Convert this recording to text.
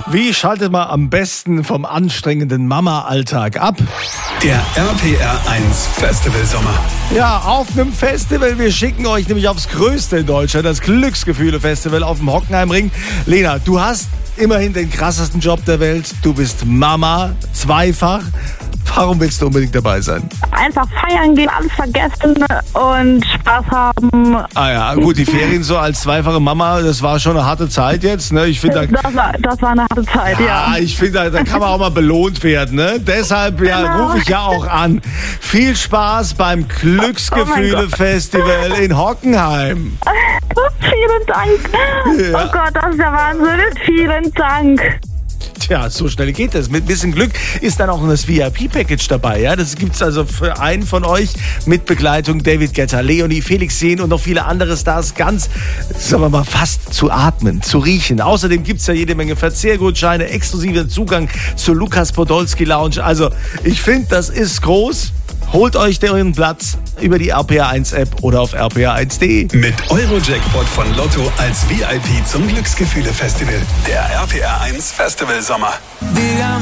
Wie schaltet man am besten vom anstrengenden Mama-Alltag ab? Der RPR 1 Festival Sommer. Ja, auf einem Festival. Wir schicken euch nämlich aufs Größte in Deutschland, das Glücksgefühle-Festival auf dem Hockenheimring. Lena, du hast immerhin den krassesten Job der Welt. Du bist Mama, zweifach. Warum willst du unbedingt dabei sein? Einfach feiern gehen, alles vergessen und Spaß haben. Ah ja, gut, die Ferien so als zweifache Mama, das war schon eine harte Zeit jetzt. Ne? Ich finde, Das war eine harte Zeit, ja. ich finde, da kann man auch mal belohnt werden. Ne? Deshalb rufe ich ja auch an. Viel Spaß beim Glücksgefühle-Festival in Hockenheim. Vielen Dank. Ja. Oh Gott, das ist der Wahnsinn. Vielen Dank. Tja, so schnell geht das. Mit ein bisschen Glück ist dann auch das VIP-Package dabei. Ja? Das gibt's also für einen von euch mit Begleitung David Guetta, Leonie, Felix Jähn und noch viele andere Stars ganz, sagen wir mal, fast zu atmen, zu riechen. Außerdem gibt's ja jede Menge Verzehrgutscheine, exklusiven Zugang zur Lukas Podolski Lounge. Also ich finde, das ist groß. Holt euch euren Platz über die RPR 1 App oder auf rpr1.de. Mit Euro-Jackpot von Lotto als VIP zum Glücksgefühle Festival. Der RPR 1 Festival Sommer.